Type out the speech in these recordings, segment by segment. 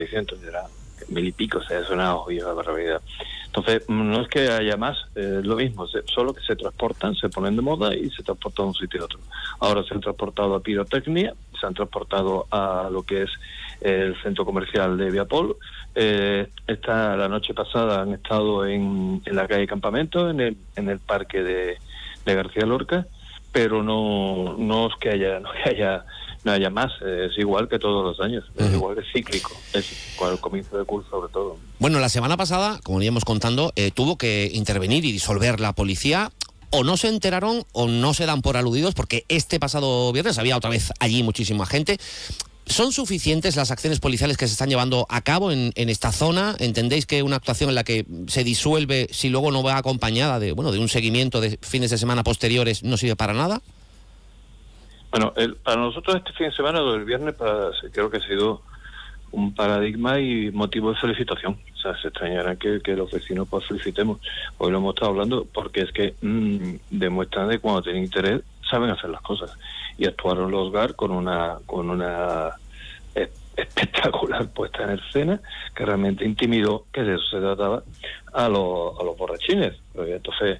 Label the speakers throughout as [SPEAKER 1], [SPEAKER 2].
[SPEAKER 1] 600, era 1000 y pico, o sea, es una obvia barbaridad. Entonces, no es que haya más, lo mismo, solo que se transportan, se ponen de moda y se transportan de un sitio a otro. Ahora se han transportado a pirotecnia, se han transportado a lo que es el centro comercial de Viapol. La noche pasada han estado en la calle Campamento, en el parque de García Lorca, pero no es que haya más, es igual que todos los años, es igual, es cíclico, es con el comienzo de curso sobre todo.
[SPEAKER 2] Bueno, la semana pasada, como íbamos contando, tuvo que intervenir y disolver la policía. O no se enteraron o no se dan por aludidos, porque este pasado viernes había otra vez allí muchísima gente. ¿Son suficientes las acciones policiales que se están llevando a cabo en esta zona? ¿Entendéis que una actuación en la que se disuelve, si luego no va acompañada de un seguimiento de fines de semana posteriores, no sirve para nada?
[SPEAKER 1] Bueno, para nosotros este fin de semana, lo del viernes, creo que ha sido un paradigma y motivo de felicitación. O sea, se extrañará que los vecinos pues felicitemos. Hoy lo hemos estado hablando porque es que demuestran de cuando tienen interés saben hacer las cosas. Y actuaron los GAR con una espectacular puesta en escena que realmente intimidó, que de eso se trataba, a los borrachines. Entonces,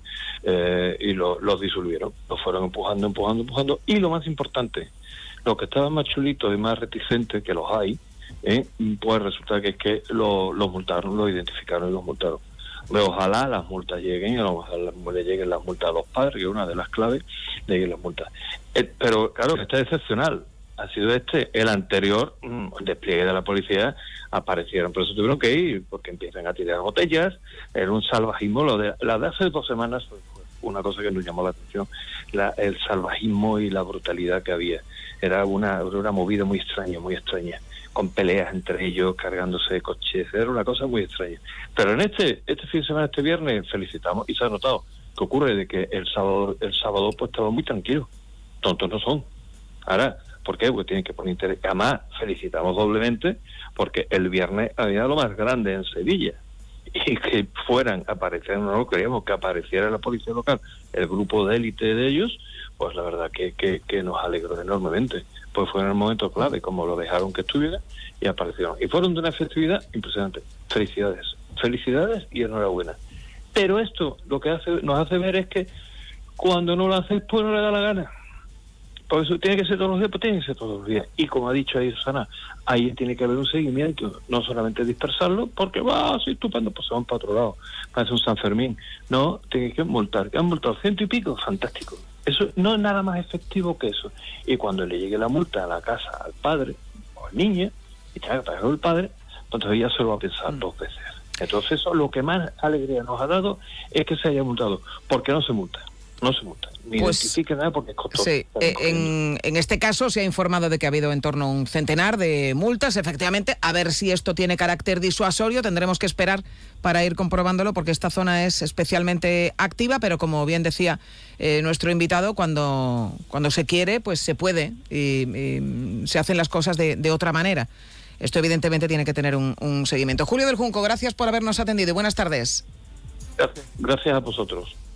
[SPEAKER 1] y los disolvieron, los fueron empujando, y lo más importante, los que estaban más chulitos y más reticentes, que los hay, pues resulta que es que los multaron, los identificaron y los multaron. Ojalá las multas lleguen, ojalá le lleguen las multas a los padres, que es una de las claves, le lleguen las multas. Pero claro, este es excepcional. Ha sido el anterior, el despliegue de la policía, aparecieron, pero eso tuvieron que ir, porque empiezan a tirar botellas, era un salvajismo. La de hace 2 semanas fue una cosa que nos llamó la atención, el salvajismo y la brutalidad que había. Era una movida muy extraña, con peleas entre ellos, cargándose coches, era una cosa muy extraña. Pero en este fin de semana, este viernes, felicitamos, y se ha notado que ocurre de que el sábado pues estaba muy tranquilo, tontos no son. Ahora, ¿por qué? Porque tienen que poner interés. Además, felicitamos doblemente porque el viernes había lo más grande en Sevilla. Y que aparecieran, no lo queríamos, que apareciera la policía local, el grupo de élite de ellos, pues la verdad que nos alegró enormemente. Pues fue en el momento clave, como lo dejaron que estuviera, y aparecieron. Y fueron de una festividad impresionante. Felicidades y enhorabuena. Pero esto lo que nos hace ver es que cuando no lo haces, pues no le da la gana. Por eso tiene que ser todos los días, pues tiene que ser todos los días. Y como ha dicho ahí Susana, ahí tiene que haber un seguimiento, no solamente dispersarlo, porque sí, estupendo, pues se van para otro lado, parece un San Fermín. No, tiene que multar, que han multado 100 y pico, fantástico. Eso no es nada más efectivo que eso. Y cuando le llegue la multa a la casa al padre o al niño, y tenga que pagarlo el padre, entonces ya se lo va a pensar 2 veces. Entonces eso, lo que más alegría nos ha dado es que se haya multado, porque no se multa, ni identifique nada porque es costoso.
[SPEAKER 3] Sí, en este caso se ha informado de que ha habido en torno a un centenar de multas, efectivamente. A ver si esto tiene carácter disuasorio, tendremos que esperar para ir comprobándolo, porque esta zona es especialmente activa, pero como bien decía nuestro invitado, cuando se quiere, pues se puede, y se hacen las cosas de otra manera. Esto evidentemente tiene que tener un seguimiento. Julio del Junco, gracias por habernos atendido y buenas tardes.
[SPEAKER 1] Gracias a vosotros.